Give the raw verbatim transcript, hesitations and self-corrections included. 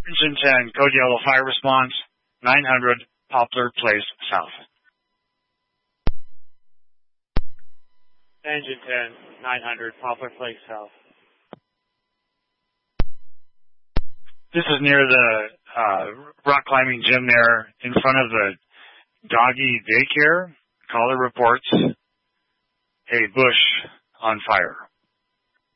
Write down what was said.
Engine ten, code yellow, fire response, nine hundred Poplar Place South. Engine ten, nine hundred Poplar Place South. This is near the uh, rock climbing gym there in front of the doggy daycare. Caller reports a bush on fire.